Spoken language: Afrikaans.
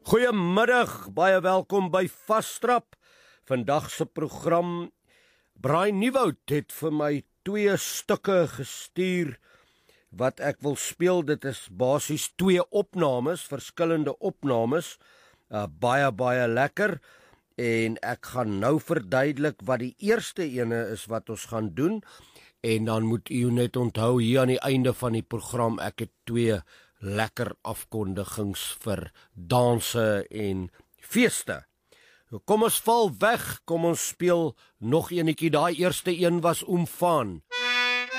Goeiemiddag, baie welkom by Vastrap. Vandag se program, Brian Nieuwoud het vir my 2 stukke gestuur wat ek wil speel. Dit is basies 2 opnames, verskillende opnames, baie lekker. En ek gaan nou verduidelik wat die eerste ene is wat ons gaan doen. En dan moet u net onthou, hier aan die einde van die program, ek het 2 lekker afkondigings vir danse en feeste. Kom ons val weg, kom ons speel nog enetjie. Daai eerste een was Oom Van.